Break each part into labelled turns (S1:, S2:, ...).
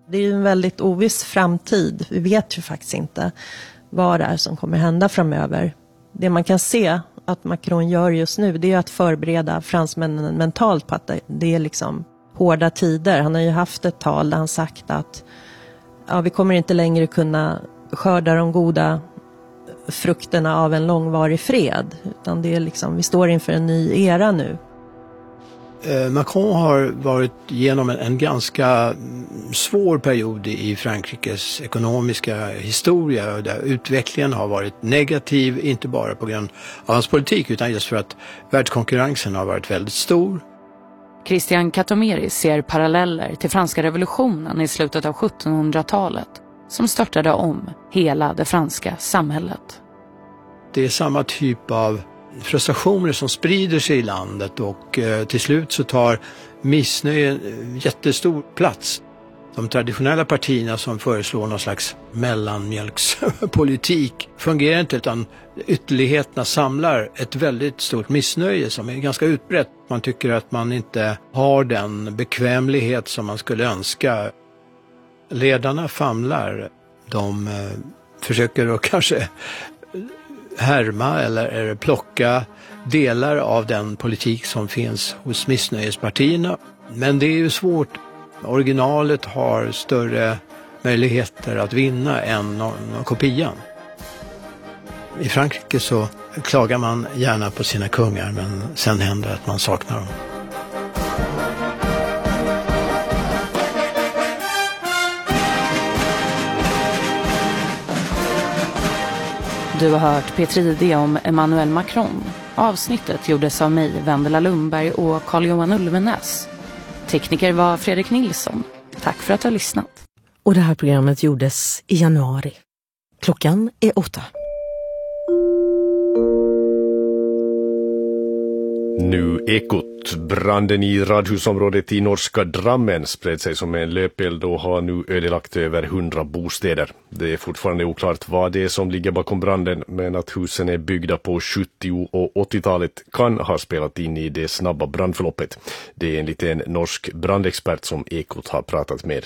S1: Det är ju en väldigt oviss framtid. Vi vet ju faktiskt inte vad det är som kommer hända framöver. Det man kan se att Macron gör just nu, det är att förbereda fransmännen mentalt på att det är liksom hårda tider. Han har ju haft ett tal där han sagt att vi kommer inte längre kunna skörda de goda frukterna av en långvarig fred. Utan det är liksom, vi står inför en ny era nu.
S2: Macron har varit genom en ganska svår period i Frankrikes ekonomiska historia där utvecklingen har varit negativ, inte bara på grund av hans politik utan just för att världskonkurrensen har varit väldigt stor.
S3: Christian Katomeri ser paralleller till franska revolutionen i slutet av 1700-talet som störtade om hela det franska samhället.
S2: Det är samma typ av frustrationer som sprider sig i landet och till slut så tar missnöje jättestor plats. De traditionella partierna som föreslår någon slags mellanmjölkspolitik fungerar inte, utan ytterligheterna samlar ett väldigt stort missnöje som är ganska utbrett. Man tycker att man inte har den bekvämlighet som man skulle önska. Ledarna famlar, de försöker då kanske härma eller plocka delar av den politik som finns hos missnöjespartierna. Men det är ju svårt. Originalet har större möjligheter att vinna än kopian. I Frankrike så klagar man gärna på sina kungar, men sen händer att man saknar dem.
S3: Du har hört P3D om Emmanuel Macron. Avsnittet gjordes av mig, Vendela Lundberg och Carl-Johan Ulvenäs. Tekniker var Fredrik Nilsson. Tack för att du har lyssnat.
S4: Och det här programmet gjordes i januari. Klockan är 8.
S5: Nu Ekot. Branden i radhusområdet i norska Drammen spred sig som en löpeld och har nu ödelagt över 100 bostäder. Det är fortfarande oklart vad det är som ligger bakom branden, men att husen är byggda på 70- och 80-talet kan ha spelat in i det snabba brandförloppet. Det är enligt en norsk brandexpert som Ekot har pratat med.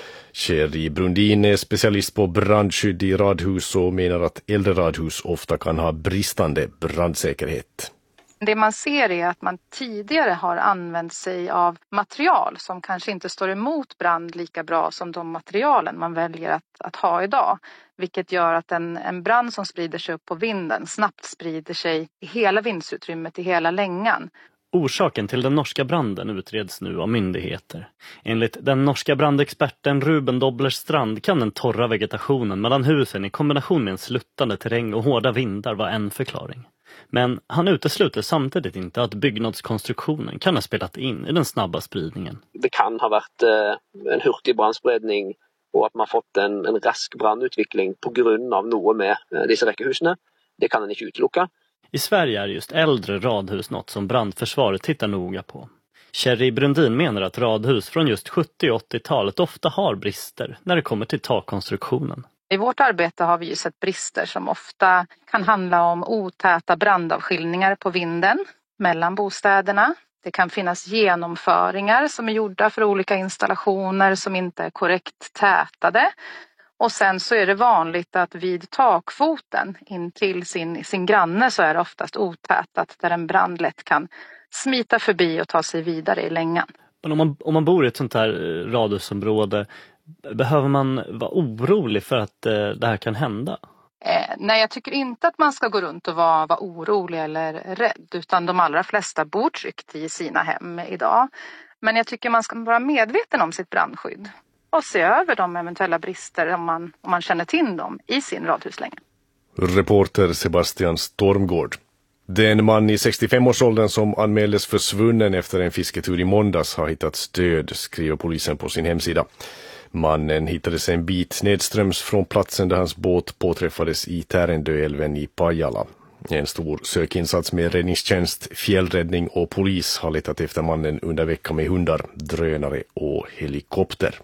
S5: Sherry Brundin är specialist på brandskydd i radhus och menar att äldre radhus ofta kan ha bristande brandsäkerhet.
S6: Det man ser är att man tidigare har använt sig av material som kanske inte står emot brand lika bra som de materialen man väljer att ha idag. Vilket gör att en brand som sprider sig upp på vinden snabbt sprider sig i hela vindsutrymmet, i hela längan.
S7: Orsaken till den norska branden utreds nu av myndigheter. Enligt den norska brandexperten Ruben Doblerstrand kan den torra vegetationen mellan husen i kombination med en sluttande terräng och hårda vindar vara en förklaring. Men han utesluter samtidigt inte att byggnadskonstruktionen kan ha spelat in i den snabba spridningen.
S8: Det kan ha varit en hurtig brandspredning och att man fått en rask brandutveckling på grund av något med dessa räckehusene. Det kan han inte utelucka.
S7: I Sverige är just äldre radhus något som brandförsvaret tittar noga på. Sherry Brundin menar att radhus från just 70- och 80-talet ofta har brister när det kommer till takkonstruktionen.
S6: I vårt arbete har vi ju sett brister som ofta kan handla om otäta brandavskiljningar på vinden mellan bostäderna. Det kan finnas genomföringar som är gjorda för olika installationer som inte är korrekt tätade. Och sen så är det vanligt att vid takfoten in till sin granne så är det oftast otätat där en brand lätt kan smita förbi och ta sig vidare i längan.
S7: Men om man bor i ett sånt här radhusområde, behöver man vara orolig för att det här kan hända?
S6: Nej, jag tycker inte att man ska gå runt och vara orolig eller rädd. Utan de allra flesta bor tryggt i sina hem idag. Men jag tycker man ska vara medveten om sitt brandskydd. Och se över de eventuella brister om man känner till dem i sin radhuslänga.
S5: Reporter Sebastian Stormgård. Den man i 65-årsåldern som anmäldes försvunnen efter en fisketur i måndags har hittats död, skriver polisen på sin hemsida. Mannen hittades en bit nedströms från platsen där hans båt påträffades i Tärendöälven i Pajala. En stor sökinsats med räddningstjänst, fjällräddning och polis har letat efter mannen under veckan med hundar, drönare och helikopter.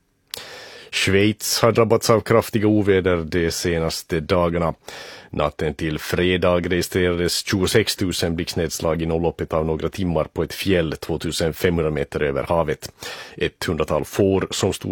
S5: Schweiz har drabbats av kraftiga oväder de senaste dagarna. Natten till fredag registrerades 26 000 blixtnedslag i nollloppet av några timmar på ett fjäll 2500 meter över havet. 100-tal får som stod